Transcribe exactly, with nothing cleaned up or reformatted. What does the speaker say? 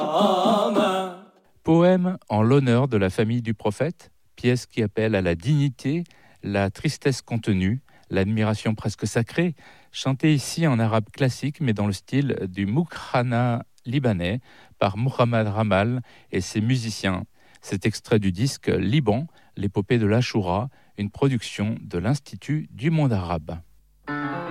Poème en l'honneur de la famille du prophète, pièce qui appelle à la dignité, la tristesse contenue, l'admiration presque sacrée, chantée ici en arabe classique mais dans le style du mukhrana libanais par Muhammad Ramal et ses musiciens. C'est extrait du disque Liban, l'épopée de l'Achoura, une production de l'Institut du monde arabe.